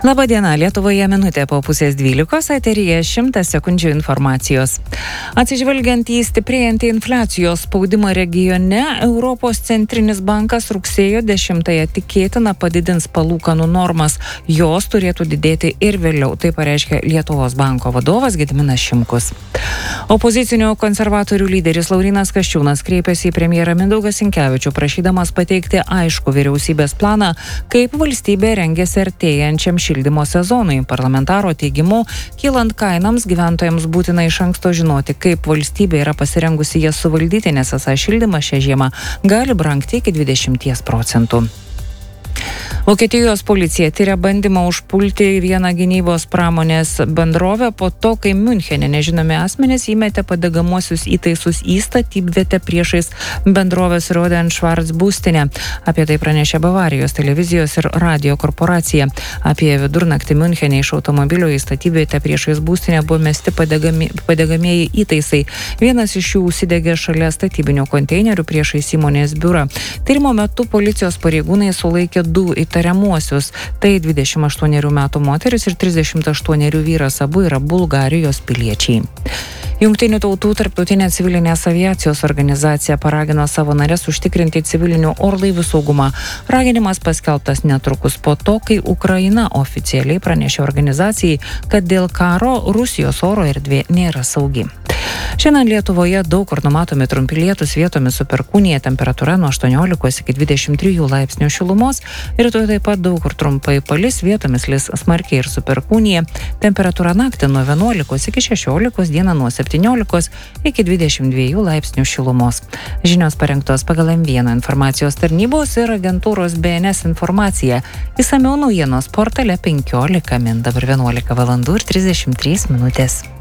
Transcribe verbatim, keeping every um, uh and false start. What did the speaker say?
Labadiena, Lietuvoje minutė po pusės dvylikos, eteryje šimtas sekundžių informacijos. Atsižvelgiant į stiprėjantį infliacijos spaudimą regione, Europos centrinis bankas rugsėjo dešimtąją tikėtina padidins palūkanų normas. Jos turėtų didėti ir vėliau, tai pareiškia Lietuvos banko vadovas Gediminas Šimkus. Opozicinių konservatorių lyderis Laurynas Kasčiūnas kreipėsi į premjerą Mindaugą Sinkevičių, prašydamas pateikti aišku vyriausybės planą, kaip valstybė rengiasi artėjančiam šildymo sezonui. Parlamentaro teigimu, kylant kainams, gyventojams būtina iš anksto žinoti, kaip valstybė yra pasirengusi jas suvaldyti, nes esą šildymas šią žiemą gali brangti iki dvidešimties procentų. Vokietijos policija tyria bandymą užpulti vieną gynybos pramonės bendrovę po to, kai Miunchene nežinomi asmenys įmetė padegamuosius įtaisus į statybvietę priešais bendrovės Rohde und Schwarz būstinę. Apie tai pranešė Bavarijos televizijos ir radio korporacija. Apie vidurnaktį Miunchene iš automobilio į statybvietę priešais būstinę buvo mesti padegami, padegamieji įtaisai. Vienas iš jų užsidegė šalia statybinio konteinerių priešais įmonės biurą. Tyrimo metu policijos pareigūnai sulaikė du įtariamuosius. Tai dvidešimt aštuonerių metų moteris ir trisdešimt aštuonerių vyras, abu yra Bulgarijos piliečiai. Jungtinių tautų tarptautinė civilinės aviacijos organizacija paragino savo narės užtikrinti civilinių orlaivių saugumą. Raginimas paskelbtas netrukus po to, kai Ukraina oficialiai pranešė organizacijai, kad dėl karo Rusijos oro erdvė nėra saugi. Šiandien Lietuvoje daug kur numatomi trumpi lietūs, vietomis su perkūnija, temperatūra nuo aštuoniolikos iki dvidešimt trijų laipsnių šilumos. Rytoj taip pat daug kur trumpai palis, vietomis lis smarkiai ir su perkūnija. Temperatūra naktį nuo vienuolikos iki šešiolikos, dieną nuo septyniolikos iki dvidešimt dviejų laipsnių šilumos. Žinios parengtos pagal M vieną informacijos tarnybos ir agentūros B N S informacija. Išsamiau naujienos portale penkiolika min, dabar vienuolika valandų ir trisdešimt trys minutės.